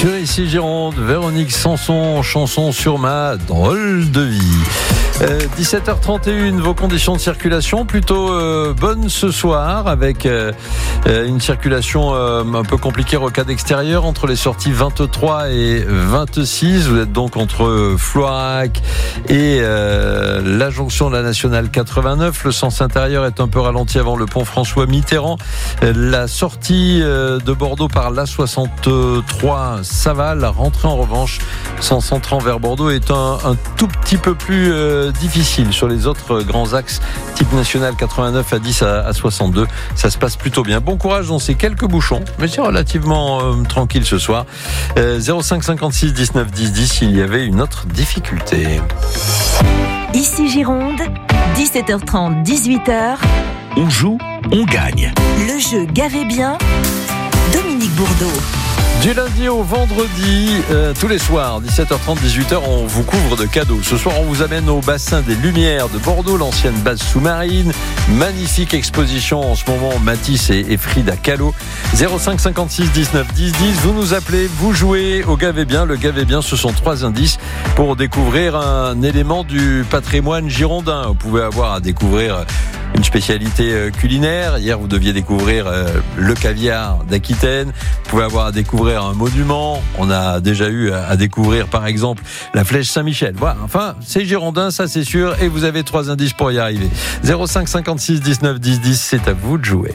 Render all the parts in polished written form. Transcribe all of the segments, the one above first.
Sur Ici Gironde, Véronique Sanson, chanson sur ma drôle de vie. 17h31, vos conditions de circulation plutôt bonnes ce soir, avec une circulation un peu compliquée rocade extérieure entre les sorties 23 et 26. Vous êtes donc entre Floirac et la jonction de la nationale 89. Le sens intérieur est un peu ralenti avant le pont François Mitterrand. La sortie de Bordeaux par l'A63, ça va. La rentrée en revanche, sens entrant vers Bordeaux, est un tout petit peu plus difficile. Sur les autres grands axes, type national 89 à 10 à 62, ça se passe plutôt bien. Bon courage dans ces quelques bouchons, mais c'est relativement tranquille ce soir. 05 56 19 10 10 s'il y avait une autre difficulté. Ici Gironde, 17h30, 18h. On joue, on gagne. Le jeu Gavez bien, Dominique Bourdeau. Du lundi au vendredi, tous les soirs, 17h30, 18h, on vous couvre de cadeaux. Ce soir, on vous amène au bassin des Lumières de Bordeaux, l'ancienne base sous-marine. Magnifique exposition en ce moment, Matisse et Frida Kahlo. 05 56 19 10 10, vous nous appelez, vous jouez au Gavez bien. Le Gavez bien, ce sont 3 indices pour découvrir un élément du patrimoine girondin. Vous pouvez avoir à découvrir une spécialité culinaire. Hier, vous deviez découvrir le caviar d'Aquitaine. Vous pouvez avoir à découvrir un monument. On a déjà eu à découvrir, par exemple, la flèche Saint-Michel. Voilà. Enfin, c'est girondin, ça c'est sûr. Et vous avez 3 indices pour y arriver. 05 56 19 10 10, c'est à vous de jouer.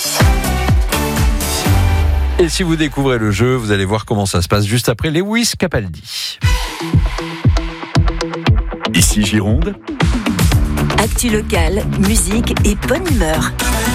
Et si vous découvrez le jeu, vous allez voir comment ça se passe juste après Lewis Capaldi. Ici Gironde. Actu locale, musique et bonne humeur.